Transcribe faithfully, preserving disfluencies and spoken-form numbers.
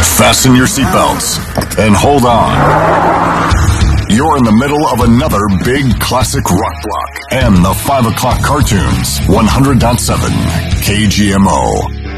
Fasten your seatbelts and hold on. You're in the middle of another big classic rock block and the five o'clock cartoons. one hundred point seven K G M O.